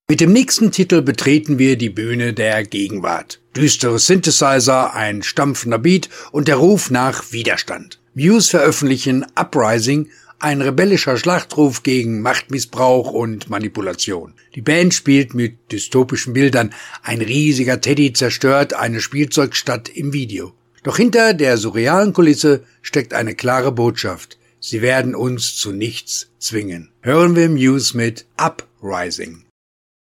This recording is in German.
Mit dem nächsten Titel betreten wir die Bühne der Gegenwart. Düstere Synthesizer, ein stampfender Beat und der Ruf nach Widerstand. Muse veröffentlichen Uprising, ein rebellischer Schlachtruf gegen Machtmissbrauch und Manipulation. Die Band spielt mit dystopischen Bildern. Ein riesiger Teddy zerstört eine Spielzeugstadt im Video. Doch hinter der surrealen Kulisse steckt eine klare Botschaft. Sie werden uns zu nichts zwingen. Hören wir Muse mit Uprising.